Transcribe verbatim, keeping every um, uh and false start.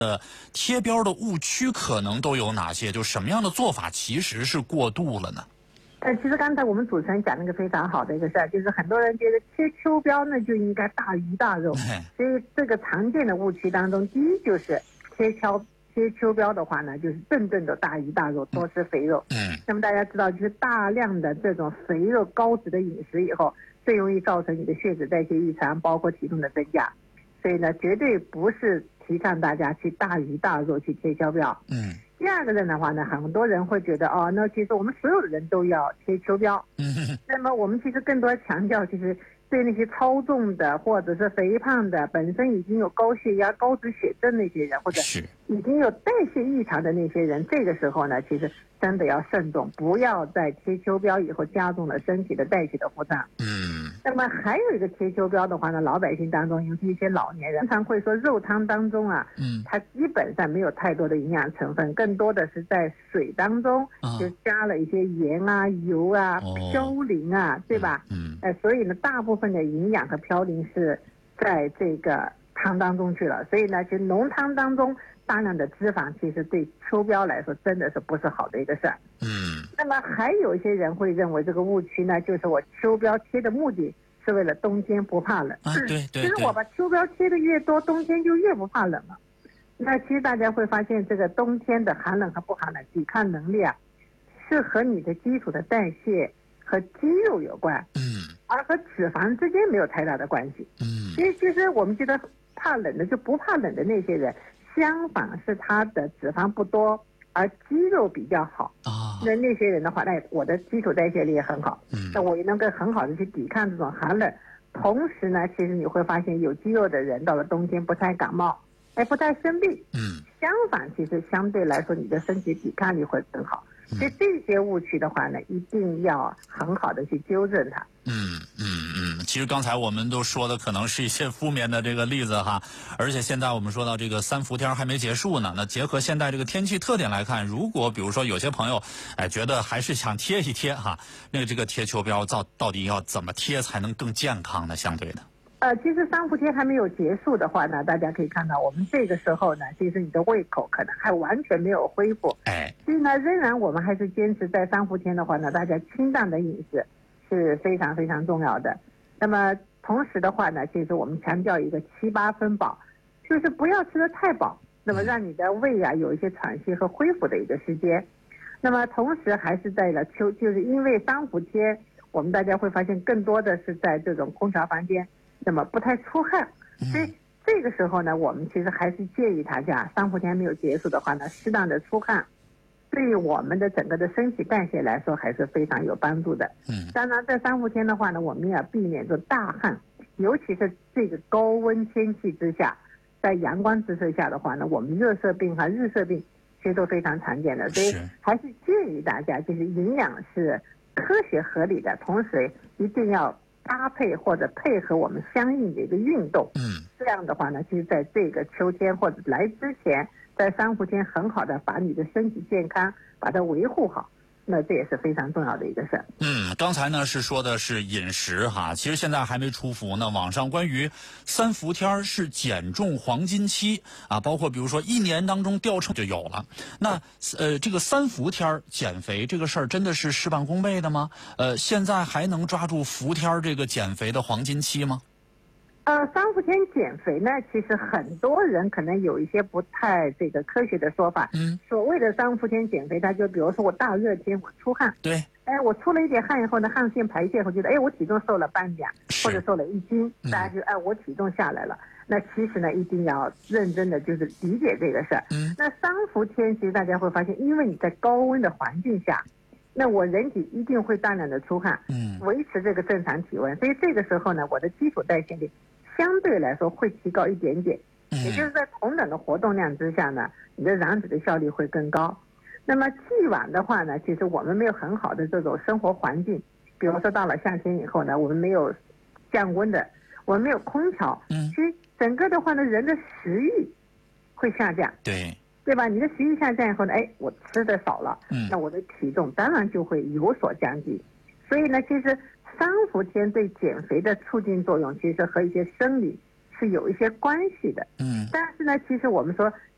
呃，贴标的误区可能都有哪些？就什么样的做法其实是过度了呢？ 呃，其实刚才我们主持人讲了一个非常好的一个事儿，就是很多人觉得贴秋标呢就应该大鱼大肉，所以这个常见的误区当中，第一就是贴秋贴秋标的话呢，就是顿顿的大鱼大肉，多吃肥肉。嗯，那么大家知道，就是大量的这种肥肉高脂的饮食以后，最容易造成你的血脂代谢异常，包括体重的增加。所以呢，绝对不是提倡大家去大鱼大肉去贴秋标。嗯。第二个人的话呢，很多人会觉得哦，那其实我们所有的人都要贴秋标。嗯。那么我们其实更多强调，就是对那些超重的或者是肥胖的，本身已经有高血压、高脂血症那些人，或者已经有代谢异常的那些人，这个时候呢，其实真的要慎重，不要在贴秋标以后加重了身体的代谢的负担。嗯。那么还有一个贴秋标的话呢，老百姓当中，尤其一些老年人，经常会说肉汤当中啊，嗯，它基本上没有太多的营养成分，更多的是在水当中就加了一些盐啊、油啊、嘌呤啊，对吧？嗯。呃，所以呢，大部分的营养和嘌呤是在这个汤当中去了，所以呢，其实浓汤当中大量的脂肪，其实对秋标来说真的是不是好的一个事儿。嗯。那么还有一些人会认为这个误区呢，就是我秋标贴的目的是为了冬天不怕冷。啊，对对。其实我把秋标贴的越多，冬天就越不怕冷了。那其实大家会发现，这个冬天的寒冷和不寒冷，抵抗能力啊，是和你的基础的代谢和肌肉有关。嗯。而和脂肪之间没有太大的关系。嗯。所以其实我们觉得怕冷的就不怕冷的那些人，相反是他的脂肪不多，而肌肉比较好啊。那那些人的话，那我的基础代谢力也很好，嗯，那我也能够很好的去抵抗这种寒冷。同时呢，其实你会发现有肌肉的人到了冬天不太感冒，哎，不太生病。嗯。相反，其实相对来说你的身体抵抗力会更好。所以这些误区的话呢，一定要很好的去纠正它。 嗯嗯嗯，其实刚才我们都说的可能是一些负面的这个例子哈，而且现在我们说到这个三伏天还没结束呢，那结合现在这个天气特点来看，如果比如说有些朋友哎觉得还是想贴一贴哈，那个这个贴秋标到到底要怎么贴才能更健康呢？相对的。 呃，其实三伏天还没有结束的话呢，大家可以看到，我们这个时候呢，其实你的胃口可能还完全没有恢复。哎，所以呢，仍然我们还是坚持在三伏天的话呢，大家清淡的饮食是非常非常重要的。那么同时的话呢，其实我们强调一个七八分饱，就是不要吃得太饱，那么让你的胃啊有一些喘息和恢复的一个时间。那么同时还是在了秋，就是因为三伏天，我们大家会发现更多的是在这种空调房间。那么不太出汗，所以这个时候呢，我们其实还是建议大家，三伏天没有结束的话呢，适当的出汗，对于我们的整个的身体代谢来说还是非常有帮助的。嗯，当然在三伏天的话呢，我们也要避免着大汗，尤其是这个高温天气之下，在阳光直射下的话呢，我们热射病和日射病其实都非常常见的，所以还是建议大家，就是营养是科学合理的，同时一定要搭配或者配合我们相应的一个运动，嗯，这样的话呢，其实在这个秋天或者来之前，在三伏天很好的把你的身体健康把它维护好，那这也是非常重要的一个事儿。 嗯，刚才呢是说的是饮食哈，其实现在还没出伏呢。网上关于三伏天是减重黄金期啊，包括比如说一年当中掉秤就有了。那呃，这个三伏天减肥这个事儿真的是事半功倍的吗？呃，现在还能抓住伏天这个减肥的黄金期吗？ 呃，三伏天减肥呢，其实很多人可能有一些不太这个科学的说法。嗯，所谓的三伏天减肥，它就比如说我大热天我出汗， 对， 哎，我出了一点汗以后呢，汗腺排泄后觉得，哎，我体重瘦了半两或者瘦了一斤，大家就哎，我体重下来了。那其实呢，一定要认真的就是理解这个事儿。嗯，那三伏天其实大家会发现，因为你在高温的环境下，那我人体一定会大量的出汗，嗯，维持这个正常体温，所以这个时候呢，我的基础代谢率相对来说会提高一点点，也就是在同等的活动量之下呢，你的燃脂的效率会更高。那么既往的话呢，其实我们没有很好的这种生活环境，比如说到了夏天以后呢，我们没有降温的，我们没有空调，嗯，所以整个的话呢，人的食欲会下降， 对， 对吧？你的食欲下降以后呢，哎，我吃的少了，嗯，那我的体重当然就会有所降低。所以呢，其实三伏天对减肥的促进作用，其实和一些生理是有一些关系的。嗯，但是呢，其实我们说